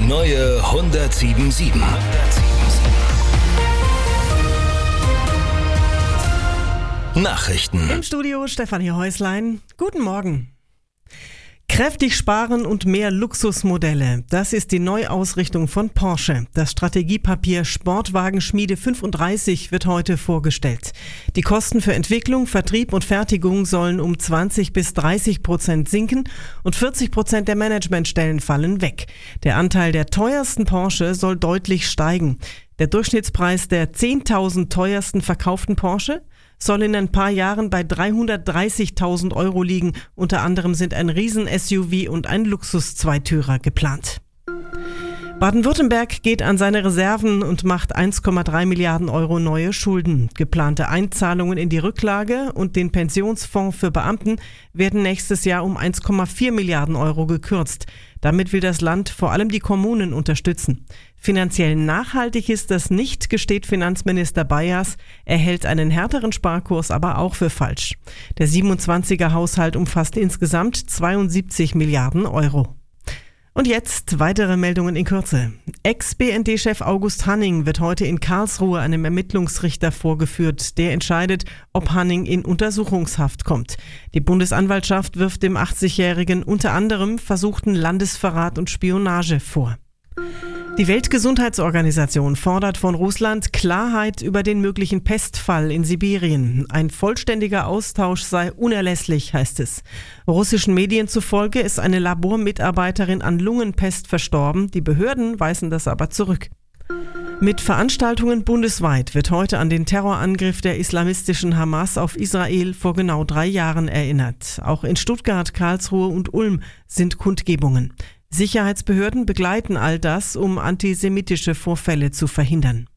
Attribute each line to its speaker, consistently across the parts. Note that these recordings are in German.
Speaker 1: neue 107.7. Nachrichten.
Speaker 2: Im Studio Stefanie Häuslein. Guten Morgen. Kräftig sparen und mehr Luxusmodelle. Das ist die Neuausrichtung von Porsche. Das Strategiepapier Sportwagenschmiede 35 wird heute vorgestellt. Die Kosten für Entwicklung, Vertrieb und Fertigung sollen um 20-30% sinken und 40% der Managementstellen fallen weg. Der Anteil der teuersten Porsche soll deutlich steigen. Der Durchschnittspreis der 10.000 teuersten verkauften Porsche soll in ein paar Jahren bei 330.000 Euro liegen. Unter anderem sind ein Riesen-SUV und ein Luxus-Zweitürer geplant. Baden-Württemberg geht an seine Reserven und macht 1,3 Milliarden Euro neue Schulden. Geplante Einzahlungen in die Rücklage und den Pensionsfonds für Beamten werden nächstes Jahr um 1,4 Milliarden Euro gekürzt. Damit will das Land vor allem die Kommunen unterstützen. Finanziell nachhaltig ist das nicht, gesteht Finanzminister Bayers. Er hält einen härteren Sparkurs aber auch für falsch. Der 27er Haushalt umfasst insgesamt 72 Milliarden Euro. Und jetzt weitere Meldungen in Kürze. Ex-BND-Chef August Hanning wird heute in Karlsruhe einem Ermittlungsrichter vorgeführt. Der entscheidet, ob Hanning in Untersuchungshaft kommt. Die Bundesanwaltschaft wirft dem 80-Jährigen unter anderem versuchten Landesverrat und Spionage vor. Die Weltgesundheitsorganisation fordert von Russland Klarheit über den möglichen Pestfall in Sibirien. Ein vollständiger Austausch sei unerlässlich, heißt es. Russischen Medien zufolge ist eine Labormitarbeiterin an Lungenpest verstorben. Die Behörden weisen das aber zurück. Mit Veranstaltungen bundesweit wird heute an den Terrorangriff der islamistischen Hamas auf Israel vor genau 3 Jahren erinnert. Auch in Stuttgart, Karlsruhe und Ulm sind Kundgebungen. Sicherheitsbehörden begleiten all das, um antisemitische Vorfälle zu verhindern.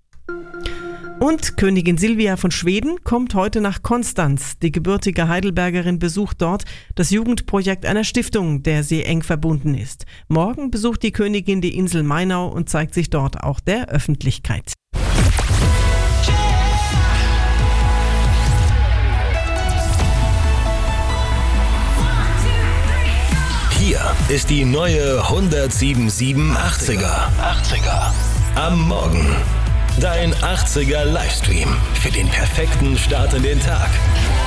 Speaker 2: Und Königin Silvia von Schweden kommt heute nach Konstanz. Die gebürtige Heidelbergerin besucht dort das Jugendprojekt einer Stiftung, der sie eng verbunden ist. Morgen besucht die Königin die Insel Mainau und zeigt sich dort auch der Öffentlichkeit.
Speaker 1: Hier ist die neue 107.7 80er. Am Morgen. Dein 80er Livestream für den perfekten Start in den Tag.